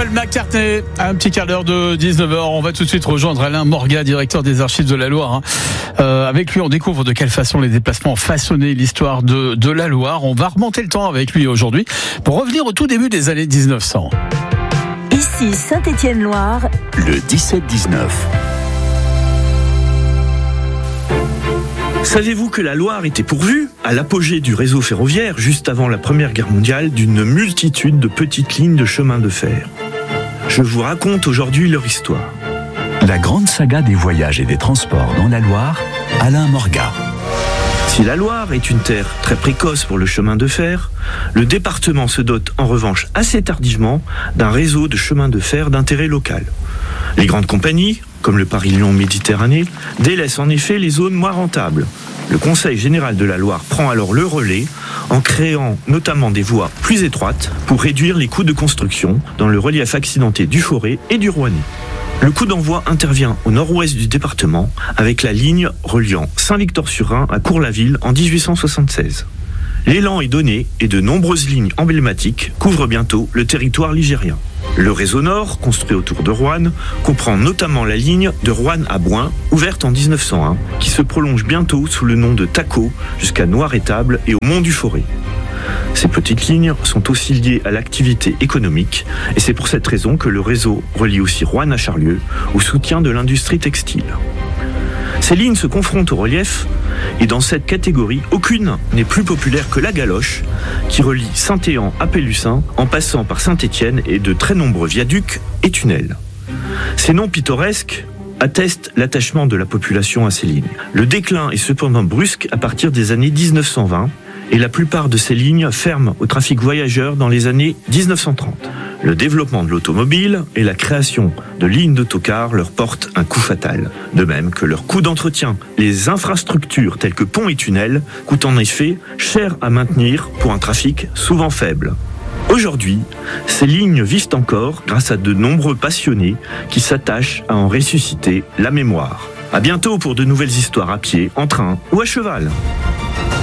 Paul McCartney, un petit quart d'heure de 19h. On va tout de suite rejoindre Alain Morgat, directeur des Archives de la Loire. Avec lui, on découvre de quelle façon les déplacements ont façonné l'histoire de la Loire. On va remonter le temps avec lui aujourd'hui pour revenir au tout début des années 1900. Ici Saint-Étienne-Loire, le 17-19. Savez-vous que la Loire était pourvue, à l'apogée du réseau ferroviaire, juste avant la Première Guerre mondiale, d'une multitude de petites lignes de chemin de fer ? Je vous raconte aujourd'hui leur histoire. La grande saga des voyages et des transports dans la Loire, Alain Morgat. Si la Loire est une terre très précoce pour le chemin de fer, le département se dote en revanche assez tardivement d'un réseau de chemins de fer d'intérêt local. Les grandes compagnies, comme le Paris-Lyon Méditerranée, délaissent en effet les zones moins rentables. Le Conseil général de la Loire prend alors le relais en créant notamment des voies plus étroites pour réduire les coûts de construction dans le relief accidenté du Forez et du Rouennais. Le coup d'envoi intervient au nord-ouest du département avec la ligne reliant Saint-Victor-sur-Rhin à Cours-la-Ville en 1876. L'élan est donné et de nombreuses lignes emblématiques couvrent bientôt le territoire ligérien. Le réseau nord, construit autour de Roanne, comprend notamment la ligne de Roanne à Boin, ouverte en 1901, qui se prolonge bientôt sous le nom de Taco jusqu'à Noir-Étable et au Mont du Forez. Ces petites lignes sont aussi liées à l'activité économique et c'est pour cette raison que le réseau relie aussi Roanne à Charlieu au soutien de l'industrie textile. Ces lignes se confrontent au relief et dans cette catégorie, aucune n'est plus populaire que la galoche qui relie Saint-Éan à Pélussin en passant par Saint-Étienne et de très nombreux viaducs et tunnels. Ces noms pittoresques attestent l'attachement de la population à ces lignes. Le déclin est cependant brusque à partir des années 1920 et la plupart de ces lignes ferment au trafic voyageur dans les années 1930. Le développement de l'automobile et la création de lignes d'autocars leur portent un coup fatal. De même que leurs coûts d'entretien. Les infrastructures telles que ponts et tunnels coûtent en effet cher à maintenir pour un trafic souvent faible. Aujourd'hui, ces lignes vivent encore grâce à de nombreux passionnés qui s'attachent à en ressusciter la mémoire. À bientôt pour de nouvelles histoires à pied, en train ou à cheval.